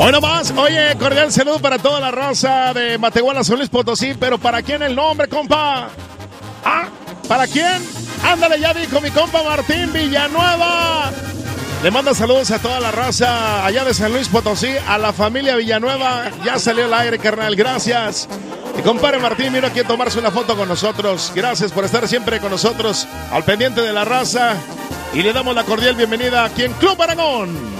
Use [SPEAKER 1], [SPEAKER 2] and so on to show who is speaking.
[SPEAKER 1] Hoy nomás, oye, cordial saludo para toda la raza de Matehuala, San Luis Potosí, pero ¿para quién el nombre, compa? ¿Ah? ¿Para quién? Ándale, ya dijo mi compa Martín Villanueva. Le manda saludos a toda la raza allá de San Luis Potosí, a la familia Villanueva. Ya salió al aire, carnal, gracias. Y compadre Martín, vino aquí a tomarse una foto con nosotros. Gracias por estar siempre con nosotros, al pendiente de la raza. Y le damos la cordial bienvenida aquí en Club Aragón.